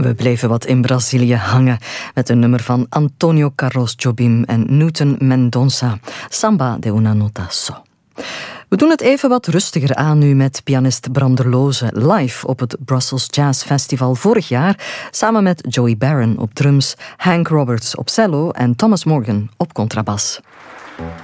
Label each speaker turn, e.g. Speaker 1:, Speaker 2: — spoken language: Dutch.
Speaker 1: We bleven wat in Brazilië hangen met een nummer van Antonio Carlos Jobim en Newton Mendonça, Samba de una nota so. We doen het even wat rustiger aan nu met pianist Bram Derlooze live op het Brussels Jazz Festival vorig jaar, samen met Joey Barron op drums, Hank Roberts op cello en Thomas Morgan op contrabas.